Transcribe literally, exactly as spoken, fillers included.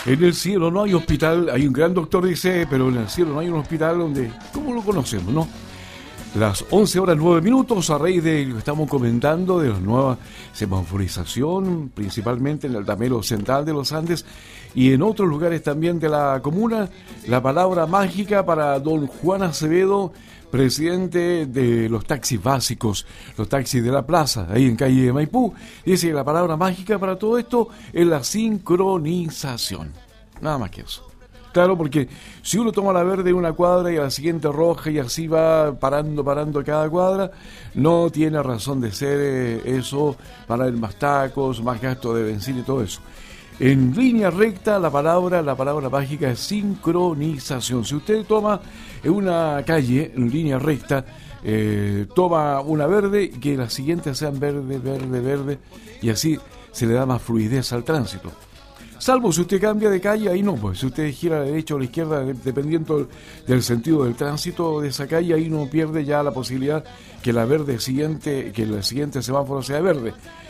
En el cielo no hay hospital, hay un gran doctor, dice, pero en el cielo no hay un hospital donde, ¿cómo lo conocemos, no? Las once horas nueve minutos, a raíz de lo que estamos comentando, de la nueva semaforización, principalmente en el Altamero Central de los Andes y en otros lugares también de la comuna, la palabra mágica para don Juan Acevedo, presidente de los taxis básicos, los taxis de la plaza, ahí en calle Maipú, dice que la palabra mágica para todo esto es la sincronización. Nada más que eso. Claro, porque si uno toma la verde en una cuadra y a la siguiente roja y así va parando, parando cada cuadra, no tiene razón de ser eh, eso, para ir más tacos, más gasto de benzina y todo eso. En línea recta, la palabra, la palabra mágica es sincronización. Si usted toma en una calle, en línea recta, eh, toma una verde, que las siguientes sean verde, verde, verde, y así se le da más fluidez al tránsito. Salvo si usted cambia de calle, ahí no, pues si usted gira a la derecha o a la izquierda, dependiendo del sentido del tránsito de esa calle, ahí no pierde ya la posibilidad que la verde siguiente, que el siguiente semáforo sea verde.